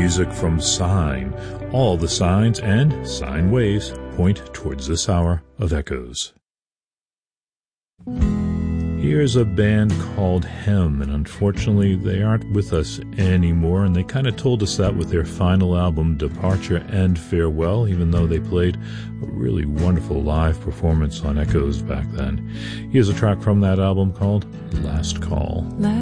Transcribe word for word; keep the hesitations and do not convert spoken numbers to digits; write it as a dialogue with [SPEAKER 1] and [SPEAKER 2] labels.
[SPEAKER 1] music from Sign. All the signs and sine waves point towards this hour of Echoes. Here's a band called Hem, and unfortunately they aren't with us anymore, and they kind of told us that with their final album, Departure and Farewell, even though they played a really wonderful live performance on Echoes back then. Here's a track from that album called Last Call.